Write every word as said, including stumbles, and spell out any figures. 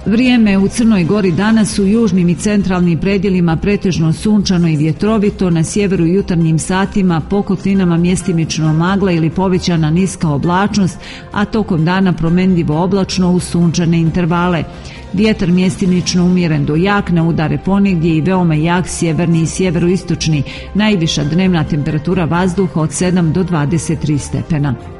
Vrijeme u Crnoj Gori danas u južnim i centralnim predjelima pretežno sunčano i vjetrovito, na sjeveru i jutarnjim satima po kotlinama mjestimično magla ili povećana niska oblačnost, a tokom dana promjenljivo oblačno uz sunčane intervale. Vjetar mjestimično umjeren do jak, na udare ponegdje i veoma jak sjeverni i sjeveroistočni, najviša dnevna temperatura vazduha od sedam do dvadeset tri stepena.